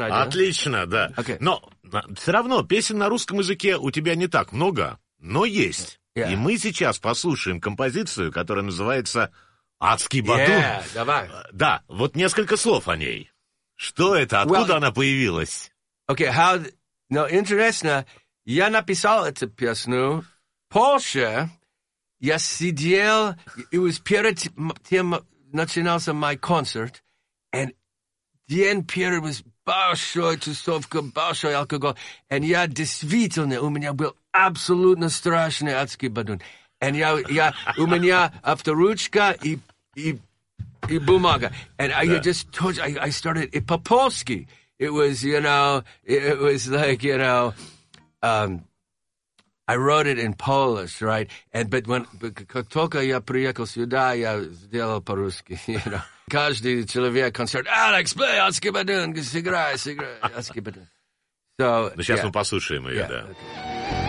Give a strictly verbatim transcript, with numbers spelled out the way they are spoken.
начинать. Отлично, да. Okay. Но все равно песен на русском языке у тебя не так много, но есть. Yeah. И мы сейчас послушаем композицию, которая называется «Адский бадун». Yeah, давай. Да, вот несколько слов о ней. Что это? Откуда Well, она появилась? Окей, okay, how... No, интересно. Я написал эту песню в Польше. Я сидел, и перед тем начинался мой концерт, и день перед was большой тусовка, большой алкоголь, и я действительно, у меня был абсолютно страшный адский бадун. И я, я, у меня авторучка и, и, и бумага. And I yeah. just told you, I, I started, it по-польски. It was, you know, it was like, you know, um, I wrote it in Polish, right? And but when как только я приехал сюда, я сделал по-русски, you know. Каждый человек концерт, Алекс, play адский бадун, сыграй, сыграй, адский бадун. So, ну, сейчас yeah. мы послушаем ее, yeah. да. Okay.